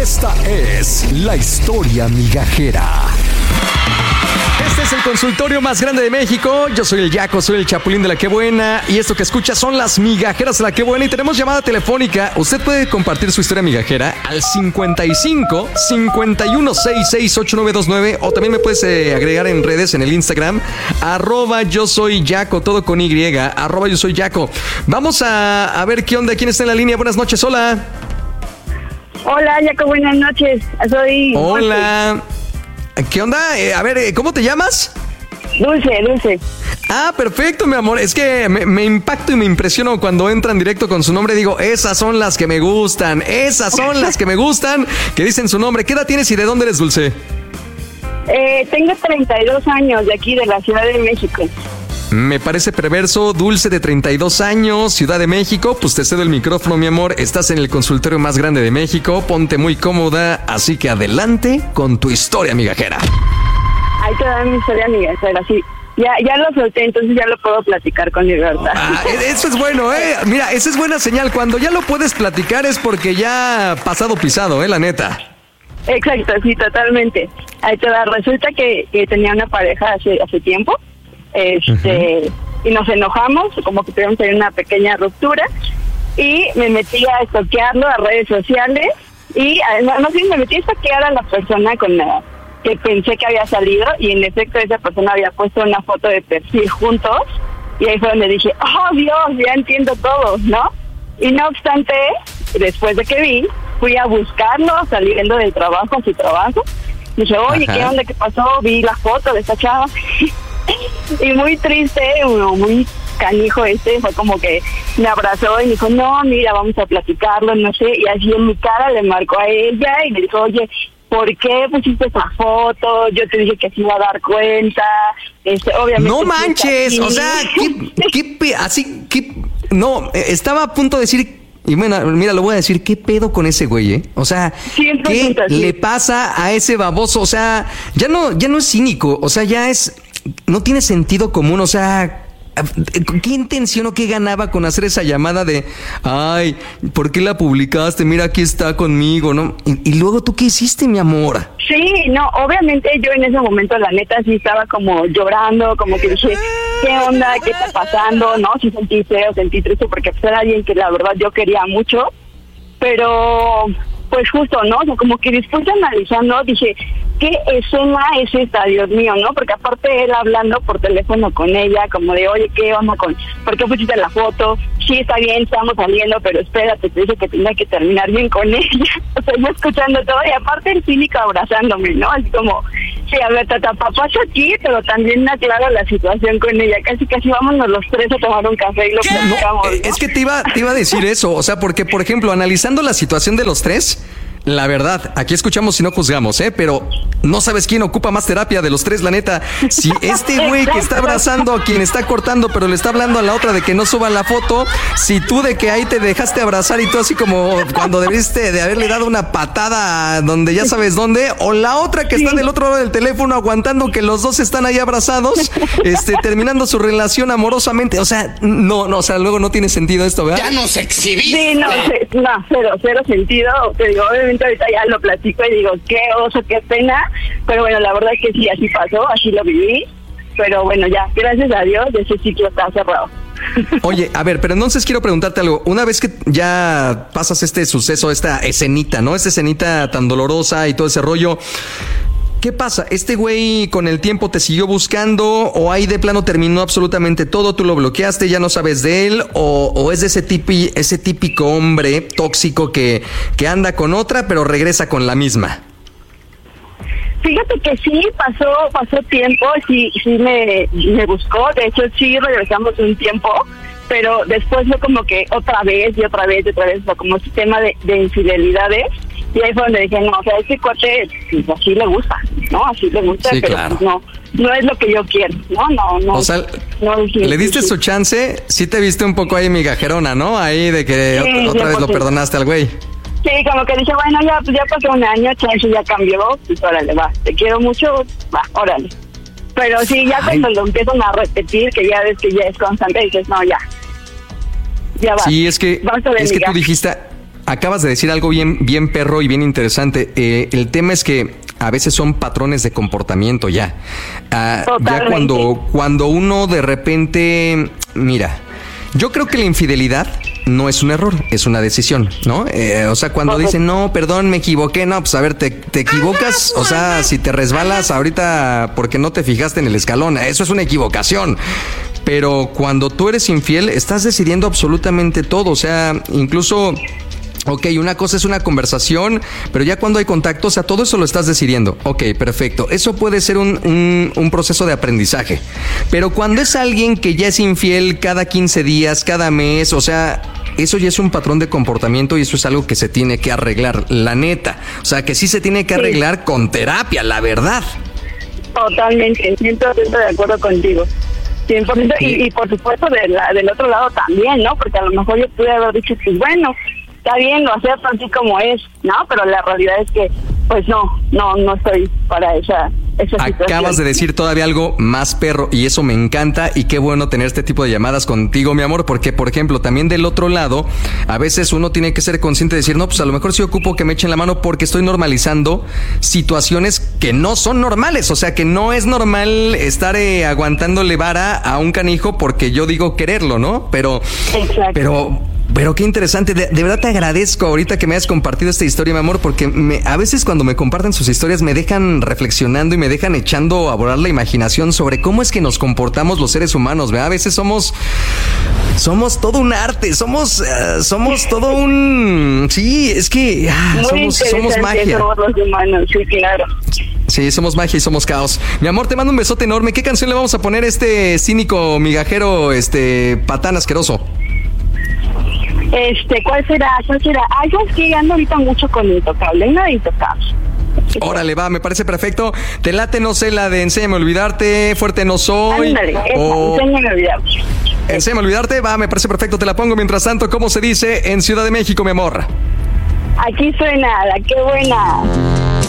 Esta es la historia migajera. Este es el consultorio más grande de México. Yo soy el Yaco, soy el Chapulín de la Qué Buena. Y esto que escucha son las migajeras de la Qué Buena. Y tenemos llamada telefónica. Usted puede compartir su historia migajera al 55 5166 8929. O también me puedes agregar en redes, en el Instagram, @yo soy Yaco, todo con Y, @yo soy Yaco. Vamos a ver qué onda, quién está en la línea. Buenas noches, hola. Hola, Yaco, buenas noches. Soy... Hola. ¿Qué onda? A ver, ¿cómo te llamas? Dulce. Ah, perfecto, mi amor. Es que me impacto y me impresiono cuando entran directo con su nombre. Digo, esas son las que me gustan. Esas son las que me gustan, que dicen su nombre. ¿Qué edad tienes y de dónde eres, Dulce? Tengo 32 años, de aquí, de la Ciudad de México. Me parece perverso. Dulce, de 32 años, Ciudad de México. Pues te cedo el micrófono, mi amor. Estás en el consultorio más grande de México. Ponte muy cómoda, así que adelante con tu historia migajera. Ahí te da mi historia migajera, sí. Ya lo solté, entonces ya lo puedo platicar con libertad. Eso es bueno, ¿eh? Mira, esa es buena señal. Cuando ya lo puedes platicar es porque ya pasado pisado, la neta. Exacto, sí, totalmente. Ahí te da. Resulta que tenía una pareja hace tiempo. Y nos enojamos, como que tuvimos ahí una pequeña ruptura, y me metí a stalkearlo a redes sociales, y además me metí a stalkear a la persona con la que pensé que había salido, y en efecto esa persona había puesto una foto de perfil juntos, y ahí fue donde dije, oh Dios, ya entiendo todo, ¿no? Y no obstante, después de que vi, fui a buscarlo saliendo del trabajo, a su trabajo. Dije, oye, ¿qué onda? ¿Qué pasó? Vi la foto de esta chava. Y muy triste, muy canijo fue como que me abrazó y me dijo, no, mira, vamos a platicarlo, no sé, y así en mi cara le marcó a ella y le dijo, oye, ¿por qué pusiste esa foto? Yo te dije que se iba a dar cuenta, obviamente... No manches, o sea, no, estaba a punto de decir... Y bueno, mira, lo voy a decir, ¿qué pedo con ese güey, O sea, ¿qué le pasa a ese baboso? O sea, ya no es cínico, o sea, no tiene sentido común, o sea, ¿qué intención o qué ganaba con hacer esa llamada de, ay, ¿por qué la publicaste? Mira, aquí está conmigo, ¿no? Y luego, ¿tú qué hiciste, mi amor? Sí, no, obviamente yo en ese momento, la neta, sí estaba como llorando, como que dije, ¿qué onda? ¿Qué está pasando? ¿No? Sí sentí feo, sentí triste, porque pues era alguien que la verdad yo quería mucho, pero pues justo, ¿no? O sea, como que después de analizando, dije, ¿qué escena es esta, Dios mío, no? Porque aparte él hablando por teléfono con ella, como de, oye, ¿qué onda por qué pusiste la foto? Sí, está bien, estamos saliendo, pero espérate, te dije que tenía que terminar bien con ella. O sea, yo escuchando todo, y aparte el cínico abrazándome, ¿no? Así como, sí, a ver, papacho aquí, pero también aclaro la situación con ella. Casi vámonos los tres a tomar un café y lo platicamos, ¿no? Es que te iba a decir eso, o sea, porque, por ejemplo, analizando la situación de los tres, la verdad, aquí escuchamos y no juzgamos, pero no sabes quién ocupa más terapia de los tres, la neta. Si este güey que está abrazando a quien está cortando, pero le está hablando a la otra de que no suba la foto, si tú de que ahí te dejaste abrazar y tú así como cuando debiste de haberle dado una patada donde ya sabes dónde, o la otra que está del otro lado del teléfono aguantando que los dos están ahí abrazados, terminando su relación amorosamente, o sea, no, o sea, luego no tiene sentido esto, ¿verdad? Ya nos exhibiste. Sí, no, cero sentido, te digo, obviamente ahorita ya lo platico y digo, qué oso, qué pena, pero bueno, la verdad es que sí, así pasó, así lo viví, pero bueno, ya, gracias a Dios, ese ciclo está cerrado. Oye, a ver, pero entonces quiero preguntarte algo. Una vez que ya pasas este suceso, esta escenita, ¿no? Esta escenita tan dolorosa y todo ese rollo, ¿qué pasa? ¿Este güey con el tiempo te siguió buscando o ahí de plano terminó absolutamente todo? ¿Tú lo bloqueaste, ya no sabes de él? ¿O es de ese típico hombre tóxico que anda con otra pero regresa con la misma? Fíjate que sí, pasó tiempo, sí me buscó, de hecho sí regresamos un tiempo, pero después fue como que otra vez, fue como ese tema de infidelidades. Y ahí fue donde dije, no, o sea, ese cuate, pues así le gusta, ¿no? Así le gusta, sí, pero claro, pues no es lo que yo quiero, ¿no? O sea, ¿le diste su chance? Sí te viste un poco ahí migajerona, ¿no? Ahí de que sí, otra vez lo perdonaste al güey. Sí, como que dije, bueno, ya pasó un año, chance ya cambió, pues órale, va, te quiero mucho, va, órale. Pero sí, ya cuando lo empiezan a repetir, que ya ves que ya es constante, dices, no, ya va. Sí, es que tú dijiste... acabas de decir algo bien perro y bien interesante. El tema es que a veces son patrones de comportamiento ya. Ya cuando uno de repente, mira, yo creo que la infidelidad no es un error, es una decisión, ¿no? O sea, cuando dicen, no, perdón, me equivoqué, no, pues a ver, te equivocas, o sea, si te resbalas ahorita porque no te fijaste en el escalón, eso es una equivocación. Pero cuando tú eres infiel, estás decidiendo absolutamente todo, o sea, incluso... Ok, una cosa es una conversación, pero ya cuando hay contacto, o sea, todo eso lo estás decidiendo. Ok, perfecto. Eso puede ser un proceso de aprendizaje. Pero cuando es alguien que ya es infiel cada 15 días, cada mes, o sea, eso ya es un patrón de comportamiento y eso es algo que se tiene que arreglar, la neta. O sea, que sí se tiene que arreglar con terapia, la verdad. Totalmente, 100% de acuerdo contigo. 100%, y por supuesto del otro lado también, ¿no? Porque a lo mejor yo pude haber dicho, pues bueno, está bien, lo acepto así como es, ¿no? Pero la realidad es que, pues no estoy para esa situación. Acabas de decir todavía algo más perro y eso me encanta y qué bueno tener este tipo de llamadas contigo, mi amor, porque, por ejemplo, también del otro lado, a veces uno tiene que ser consciente de decir, no, pues a lo mejor sí ocupo que me echen la mano porque estoy normalizando situaciones que no son normales, o sea, que no es normal estar aguantándole vara a un canijo porque yo digo quererlo, ¿no? Pero qué interesante, de verdad te agradezco ahorita que me hayas compartido esta historia, mi amor, porque a veces cuando me comparten sus historias me dejan reflexionando y me dejan echando a volar la imaginación sobre cómo es que nos comportamos los seres humanos, ¿verdad? A veces somos todo un arte, somos todo un... Sí, es que somos magia. Somos los humanos, sí, claro. Sí, somos magia y somos caos. Mi amor, te mando un besote enorme. ¿Qué canción le vamos a poner a este cínico, migajero, patán asqueroso? ¿Cuál será? Yo estoy ando ahorita mucho con Intocable, no de Intocable. Órale, va, me parece perfecto. Te late, no sé, la de Enséñame a olvidarte, Fuerte no soy. Ándale, Enséñame a olvidarte. Enséñame a olvidarte, va, me parece perfecto. Te la pongo mientras tanto, ¿cómo se dice en Ciudad de México, mi amor? Aquí suena, la qué buena.